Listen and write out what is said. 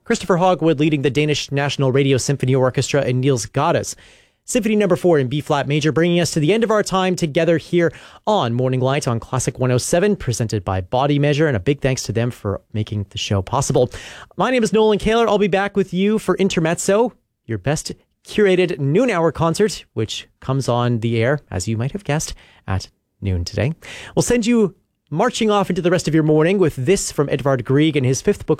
Christopher Hogwood leading the Danish National Radio Symphony Orchestra, and Niels Gades. Symphony number 4 in B-flat major, bringing us to the end of our time together here on Morning Light on Classic 107, presented by Body Measure, and a big thanks to them for making the show possible. My name is Nolan Kaler. I'll be back with you for Intermezzo, your best curated noon hour concert, which comes on the air, as you might have guessed, at noon today. We'll send you marching off into the rest of your morning with this from Edvard Grieg and his 5th book